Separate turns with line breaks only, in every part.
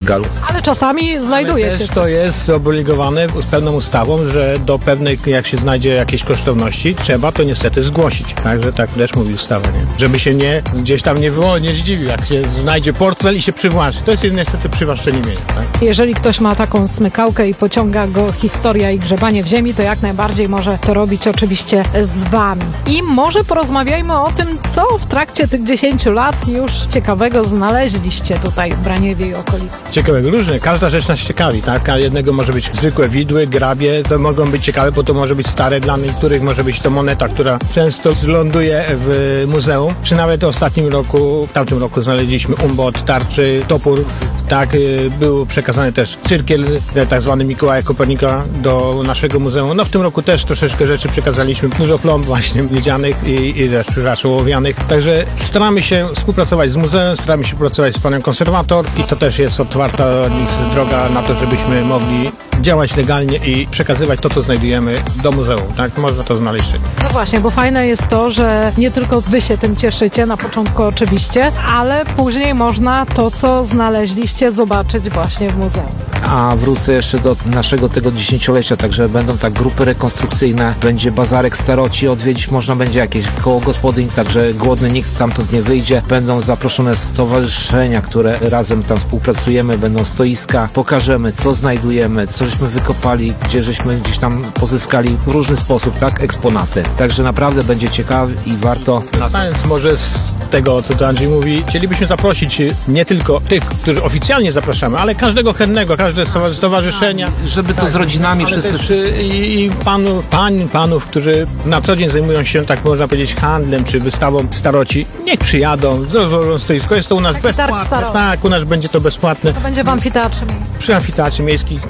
Sygalu.
Ale czasami znajduje się
Też
coś.
to jest zobligowane z pewną ustawą, że do pewnej, jak się znajdzie jakieś kosztowności, trzeba to niestety zgłosić. Także tak też mówi ustawa, nie? Żeby się gdzieś tam nie zdziwił, jak się znajdzie portfel i się przywłaszczy. To jest niestety przywłaszczenie mienia, tak?
Jeżeli ktoś ma taką smykałkę i pociąga go historia i grzebanie w ziemi, to jak najbardziej może to robić oczywiście z wami. I może porozmawiajmy o tym, co w trakcie tych 10 lat już ciekawego znaleźliście tutaj w Braniewie i okolicy.
Ciekawego, różne. Każda rzecz nas ciekawi, tak? A jednego może być zwykłe widły, grabie, to mogą być ciekawe, bo to może być stare, dla niektórych może być to moneta, która często ląduje w muzeum. Czy nawet w tamtym roku znaleźliśmy umbot, tarczy, topór, tak? Był przekazany też cyrkiel, tak zwany Mikołaja Kopernika do naszego muzeum. No w tym roku też troszeczkę rzeczy przekazaliśmy, dużo plomb właśnie miedzianych i też ołowianych. Także staramy się współpracować z muzeum, staramy się pracować z panem konserwator i to też jest otwarta droga na to, żebyśmy mogli działać legalnie i przekazywać to, co znajdujemy do muzeum, tak? Można to znaleźć.
No właśnie, bo fajne jest to, że nie tylko wy się tym cieszycie, na początku oczywiście, ale później można to, co znaleźliście, zobaczyć właśnie w muzeum.
A wrócę jeszcze do naszego tego 10-lecia, także będą tak grupy rekonstrukcyjne, będzie bazarek staroci, odwiedzić można będzie jakieś koło gospodyń, także głodny nikt stamtąd nie wyjdzie. Będą zaproszone stowarzyszenia, które razem tam współpracujemy, będą stoiska, pokażemy, co znajdujemy, co żeśmy wykopali, gdzie żeśmy gdzieś tam pozyskali w różny sposób, tak, eksponaty. Także naprawdę będzie ciekawe i warto.
Wracając może z tego, co to Andrzej mówi, chcielibyśmy zaprosić nie tylko tych, którzy oficjalnie zapraszamy, ale każdego chętnego, każde stowarzyszenia.
Żeby to z rodzinami
Ale
wszyscy...
też i panów, którzy na co dzień zajmują się, tak można powiedzieć, handlem czy wystawą staroci, niech przyjadą, rozłożą stoisko. Jest to u nas
Taki targ
bezpłatne.
staroci.
Tak, u nas będzie to bezpłatne.
To będzie w amfiteatrze miejskim.
Przy amfiteatrze miejskim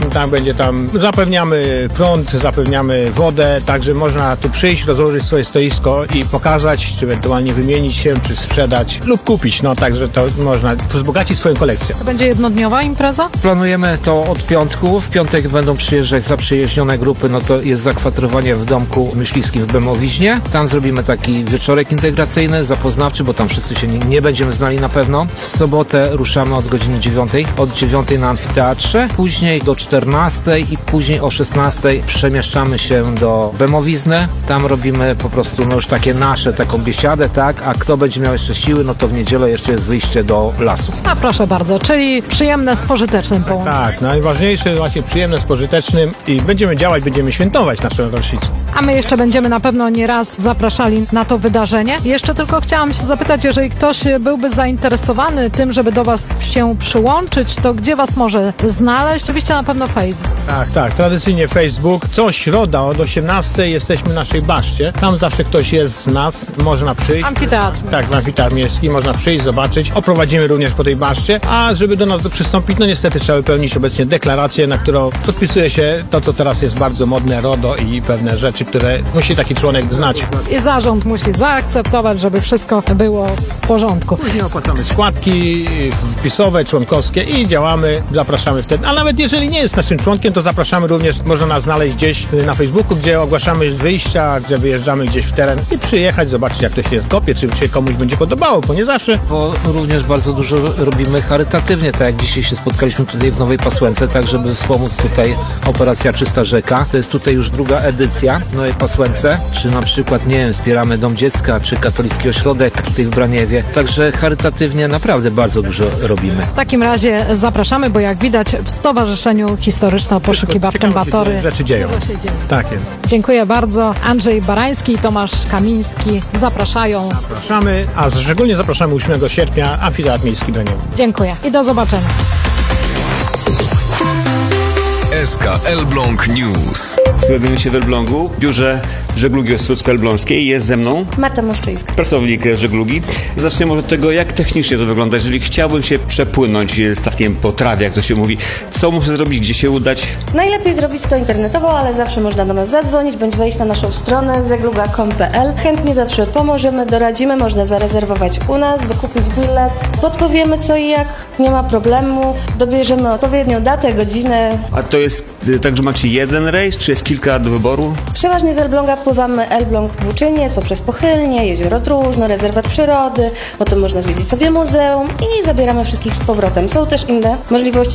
zapewniamy prąd, zapewniamy wodę, także można tu przyjść, rozłożyć swoje stoisko i pokazać, czy ewentualnie wymienić się, czy sprzedać lub kupić. No także to można wzbogacić swoją kolekcję.
To będzie jednodniowa impreza?
Planujemy to od piątku. W piątek będą przyjeżdżać zaprzyjaźnione grupy, no to jest zakwaterowanie w domku myśliwskim w Bemowiźnie. Tam zrobimy taki wieczorek integracyjny, zapoznawczy, bo tam wszyscy się nie będziemy znali na pewno. W sobotę ruszamy od godziny 9. Od 9 na amfiteatrze, później do 14 i później o 16 przemieszczamy się do Bemowizny. Tam robimy po prostu no już takie nasze, taką biesiadę, tak? A kto będzie miał jeszcze siły, no to w niedzielę jeszcze jest wyjście do lasu.
A proszę bardzo, czyli przyjemne z pożytecznym połączeniem.
Tak, najważniejsze właśnie przyjemne z pożytecznym i będziemy działać, będziemy świętować naszą rocznicę.
A my jeszcze będziemy na pewno nieraz zapraszali na to wydarzenie. Jeszcze tylko chciałam się zapytać, jeżeli ktoś byłby zainteresowany tym, żeby do was się przyłączyć, to gdzie was może znaleźć? Oczywiście na pewno Facebook.
Tak, tradycyjnie Facebook. Co środa od 18 jesteśmy w naszej baszcie. Tam zawsze ktoś jest z nas, można przyjść.
Amfiteatr.
Tak, w amfiteatrze miejskim można przyjść, zobaczyć. Oprowadzimy również po tej baszcie, a żeby do nas przystąpić, no niestety trzeba wypełnić obecnie deklarację, na którą podpisuje się to, co teraz jest bardzo modne, RODO i pewne rzeczy, które musi taki członek znać.
I zarząd musi zaakceptować, żeby wszystko było w porządku.
Później opłacamy składki wpisowe, członkowskie i działamy, zapraszamy wtedy. A nawet jeżeli nie jest naszym członkiem, to zapraszamy również, można nas znaleźć gdzieś na Facebooku, gdzie ogłaszamy wyjścia, gdzie wyjeżdżamy gdzieś w teren i przyjechać, zobaczyć jak to się kopie, czy się komuś będzie podobało, bo nie zawsze.
Bo również bardzo dużo robimy charytatywnie, tak jak dzisiaj się spotkaliśmy tutaj w Nowej Pasłęce, tak żeby wspomóc tutaj operacja Czysta Rzeka. To jest tutaj już druga edycja w Nowej Pasłęce, czy na przykład, nie wiem, wspieramy Dom Dziecka, czy Katolicki Ośrodek tutaj w Braniewie. Także charytatywnie naprawdę bardzo dużo robimy.
W takim razie zapraszamy, bo jak widać w Stowarzyszeniu Historyczno-Poszukiwawczym
Ciekawe
Batory
rzeczy dzieją.
dużo się dzieje.
Tak jest.
Dziękuję bardzo. Andrzej Barański i Tomasz Kamiński zapraszają.
Zapraszamy, a szczególnie zapraszamy 8 sierpnia Amfiteatr Miejski Braniewo.
Dziękuję i do zobaczenia.
SK Elbląg News.
Znajdujemy się w Elblągu, w biurze żeglugi Ostrucko-Elbląskiej. Jest ze mną
Marta Moszczyńska.
pracownik żeglugi. Zaczniemy może od tego, jak technicznie to wygląda. Jeżeli chciałbym się przepłynąć statkiem po trawie, jak to się mówi, co muszę zrobić, gdzie się udać?
Najlepiej zrobić to internetowo, ale zawsze można do nas zadzwonić bądź wejść na naszą stronę zegluga.com.pl. Chętnie zawsze pomożemy, doradzimy, można zarezerwować u nas, wykupić bilet, podpowiemy co i jak, nie ma problemu, dobierzemy odpowiednią datę, godzinę.
A to jest tak, że macie jeden rejs, czy jest kilka do wyboru?
Przeważnie z Elbląga pływamy Elbląg-Buczyniec, poprzez Pochylnie, Jezioro Tróżno, rezerwat przyrody, potem można zwiedzić sobie muzeum i zabieramy wszystkich z powrotem. Są też inne możliwości